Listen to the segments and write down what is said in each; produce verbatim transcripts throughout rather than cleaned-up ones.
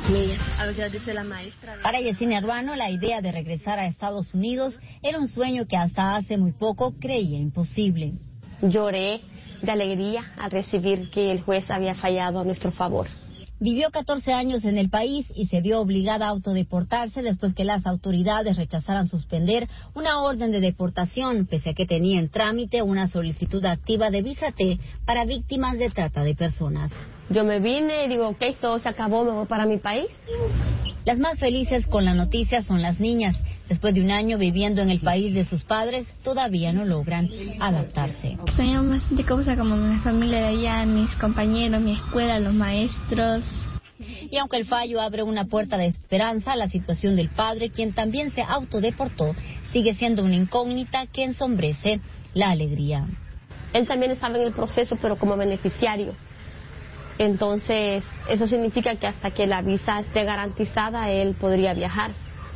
niñas. A veces dice la maestra. Para Yesenia Ruano, la idea de regresar a Estados Unidos era un sueño que hasta hace muy poco creía imposible. Lloré de alegría al recibir que el juez había fallado a nuestro favor. Vivió catorce años en el país y se vio obligada a autodeportarse después que las autoridades rechazaran suspender una orden de deportación, pese a que tenía en trámite una solicitud activa de visa T para víctimas de trata de personas. Yo me vine y digo, ok, todo se acabó, me voy para mi país. Las más felices con la noticia son las niñas. Después de un año viviendo en el país de sus padres, todavía no logran adaptarse. Extraño bastante cosas como mi familia de allá, mis compañeros, mi escuela, los maestros. Y aunque el fallo abre una puerta de esperanza, la situación del padre, quien también se autodeportó, sigue siendo una incógnita que ensombrece la alegría. Él también estaba en el proceso, pero como beneficiario. Entonces, eso significa que hasta que la visa esté garantizada, él podría viajar.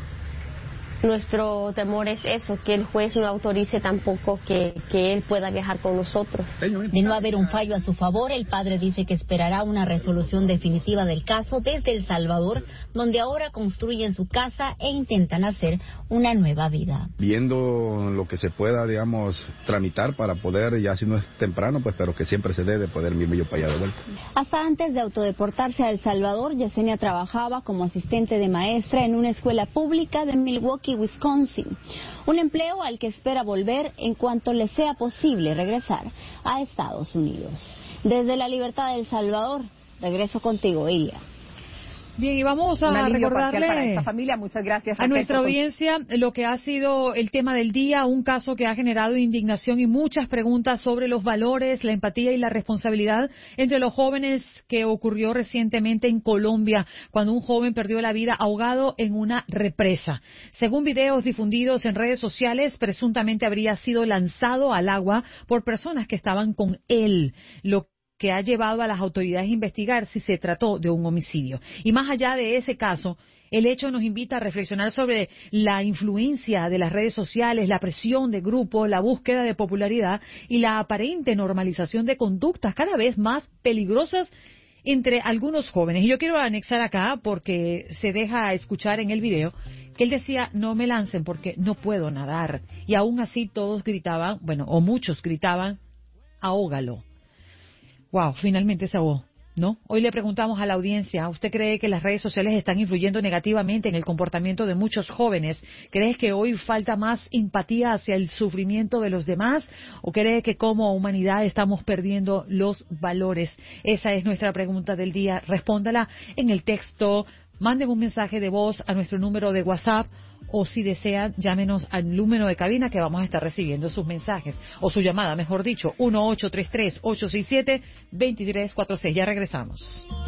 Nuestro temor es eso, que el juez no autorice tampoco que, que él pueda viajar con nosotros. De no haber un fallo a su favor, el padre dice que esperará una resolución definitiva del caso desde El Salvador, donde ahora construyen su casa e intentan hacer una nueva vida. Viendo lo que se pueda, digamos, tramitar para poder, ya si no es temprano, pues, pero que siempre se dé de poder irme yo para allá de vuelta. Hasta antes de autodeportarse a El Salvador, Yesenia trabajaba como asistente de maestra en una escuela pública de Milwaukee, Wisconsin, un empleo al que espera volver en cuanto le sea posible regresar a Estados Unidos. Desde la libertad de El Salvador, regreso contigo, Iria. Bien, y vamos a recordarle para esta familia. Muchas gracias a nuestra audiencia lo que ha sido el tema del día, un caso que ha generado indignación y muchas preguntas sobre los valores, la empatía y la responsabilidad entre los jóvenes, que ocurrió recientemente en Colombia, cuando un joven perdió la vida ahogado en una represa. Según videos difundidos en redes sociales, presuntamente habría sido lanzado al agua por personas que estaban con él, lo que ha llevado a las autoridades a investigar si se trató de un homicidio. Y más allá de ese caso, el hecho nos invita a reflexionar sobre la influencia de las redes sociales, la presión de grupos, la búsqueda de popularidad y la aparente normalización de conductas cada vez más peligrosas entre algunos jóvenes. Y yo quiero anexar acá, porque se deja escuchar en el video, que él decía, no me lancen porque no puedo nadar. Y aún así todos gritaban, bueno, o muchos gritaban, ahógalo. Wow, finalmente se ahogó, ¿no? Hoy le preguntamos a la audiencia, ¿usted cree que las redes sociales están influyendo negativamente en el comportamiento de muchos jóvenes? ¿Cree que hoy falta más empatía hacia el sufrimiento de los demás? ¿O cree que como humanidad estamos perdiendo los valores? Esa es nuestra pregunta del día. Respóndala en el texto, manden un mensaje de voz a nuestro número de WhatsApp, o si desean, llámenos al número de cabina que vamos a estar recibiendo sus mensajes, o su llamada, mejor dicho, uno ocho tres tres, ocho seis siete, dos tres cuatro seis. Ya regresamos.